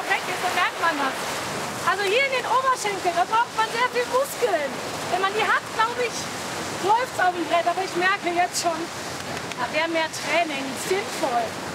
noch weg ist, dann merkt man das. Also hier in den Oberschenkeln, da braucht man sehr viel Muskeln. Wenn man die hat, glaube ich, läuft es auf dem Brett. Aber ich merke jetzt schon, da wäre mehr Training sinnvoll.